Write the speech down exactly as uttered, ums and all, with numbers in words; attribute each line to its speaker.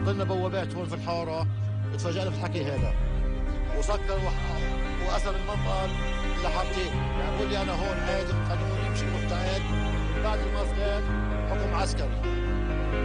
Speaker 1: حط لنا بوابات هون في الحاره، اتفاجئنا في الحكي هذا وسكر وقسم المنطقه لحارتين. يعني بقول لي انا هون عادي قانوني بشيل مقتعد، بعد ما فات حكم عسكري.